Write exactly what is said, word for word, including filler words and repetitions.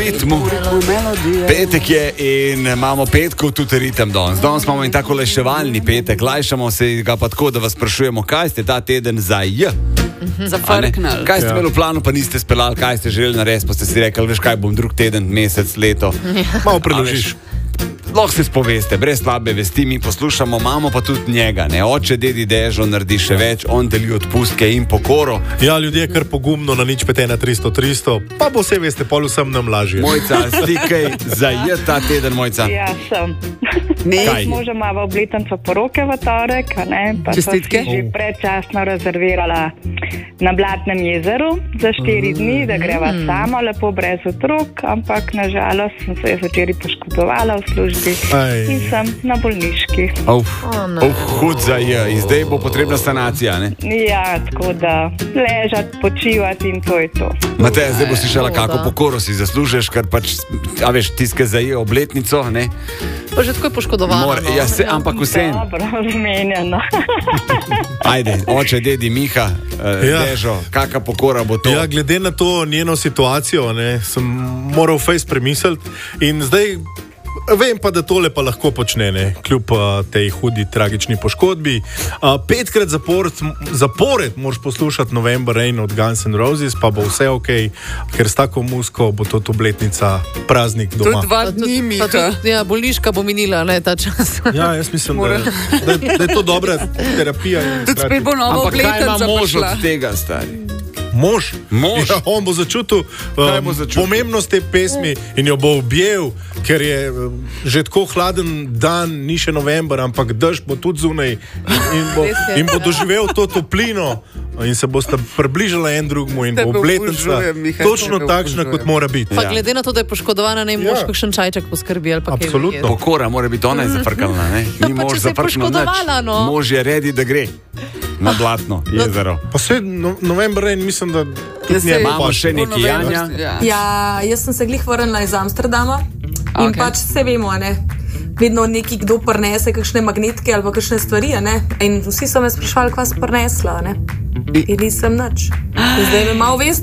ritmu. Petek je in imamo petkov tudi ritem danes. Danes imamo in tako leševalni petek. Lajšamo se ga pa tako, da vas sprašujemo, kaj ste ta teden za J. Za frknal. Kaj ste imeli v planu, pa niste speljali, kaj ste želeli narediti, pa ste si rekli, veš kaj, bom drug teden, mesec, leto. Malo preložiš. Lahko se spoveste, brez slabe vesti, mi poslušamo, imamo pa tudi njega, ne, oče, dedi Dežo naredi še več, on deli odpustke in pokoro. Ja, ljudje kar pogumno na nič pet ena tristo tristo, pa bo vse veste, pol vsem nam lažje. Mojca, slikaj za J ta teden, Mojca. Ja, sem. Ne, S možem imamo obletnico poroke v torek, a ne, pa Čestitke. sem si že predčasno rezervirala na Blatnem jezeru za štiri dni, da greva samo, lepo brez otrok, ampak nažalost sem se včeraj poškodovala v službi. Aj. In sem na bolniški. Uf, uf, hud za J, in zdaj bo potrebna sanacija, ne? Ja, tako da ležati, počivati in to je to. Mateja, zdaj bo slišala, Škoda. kako pokoro si zaslužiš, ker pač, a veš, tiske za J obletnico, ne? pa že tako je poškodovano. Mora, no. ja, se, ampak vsem. Dobro, zmenjeno. Ajde, oče, dedi Miha, uh, Ja. Dežo, kakšna pokora bo to? Ja, glede na to njeno situacijo, ne, sem moral fejs premisliti in zdaj vem pa, da tole pa lahko počne, ne, kljub uh, tej hudi, tragični poškodbi. Uh, petkrat zapored, zapored moraš poslušati November Rain od Guns N' Roses, pa bo vse ok, ker s tako muziko bo to obletnica, praznik doma. Tudi dva dni, pa tudi, ja, bolniška bo minila, ne, ta čas. Ja, jaz mislim, da, da, da je to dobra terapija. in Tudi hkrati- spet bo nova Ampak kaj ima obletnica mož prišla. od tega, stari? Mož, Mož. Ja, on bo začutil, Kaj um, bo začutil? pomembnost te pesmi in jo bo objel, ker je um, že tako hladen dan, ni še november, ampak dež bo tudi zunaj in bo, Res je. in bo doživel to toplino in se bosta približala en drugemu in bo Tebe obletnica obožujem, Miha, točno tebe takšna, obožujem. kot mora biti. Pa Ja. glede na to, da je poškodovana, naj mož Ja. kakšen čajček poskrbi ali pa kaj. Absolutno. drugega. Pokora mora biti ona zafrkalna, ne? Ni pa mož če se je zafrknil nič. poškodovala, no. Mož je redi, da gre na Blatno jezero. Pa se no, november Rain, mislim, da tudi saj- njemu Imamo paše. še neki Janja. Ja. Ja, jaz sem se glih vrnila iz Amsterdama in Okej. pač vse vemo, a ne. Vedno neki kdo prinese kakšne magnetke ali pa kakšne stvari, a ne. In vsi so me sprašvali, kaj sem prinesla, a ne. In nisem nič. In zdaj me malo veste,